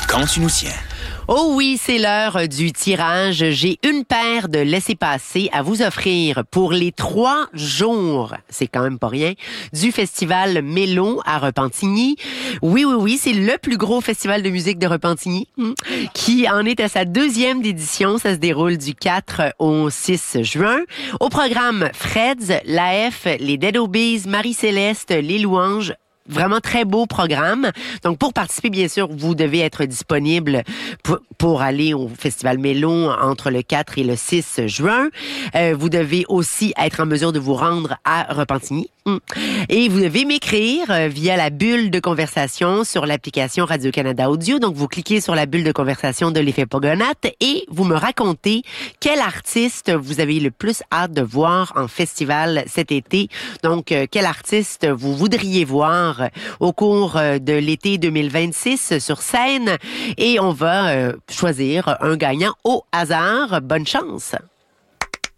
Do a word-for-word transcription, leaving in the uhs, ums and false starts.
Quand tu nous tiens. Oh oui, c'est l'heure du tirage. J'ai une paire de laissez-passer à vous offrir pour les trois jours, c'est quand même pas rien, du festival Mélo à Repentigny. Oui, oui, oui, c'est le plus gros festival de musique de Repentigny qui en est à sa deuxième édition. Ça se déroule du quatre au six juin. Au programme, Freds, l'A F, les Dead Obies, Marie-Céleste, les Louanges. Vraiment très beau programme. Donc, pour participer, bien sûr, vous devez être disponible pour, pour aller au Festival Mélo entre le quatre et le six juin. Euh, vous devez aussi être en mesure de vous rendre à Repentigny. Et vous devez m'écrire via la bulle de conversation sur l'application Radio-Canada Audio. Donc, vous cliquez sur la bulle de conversation de l'effet Pogonate et vous me racontez quel artiste vous avez le plus hâte de voir en festival cet été. Donc, quel artiste vous voudriez voir au cours de l'été deux mille vingt-six sur scène. Et on va choisir un gagnant au hasard. Bonne chance!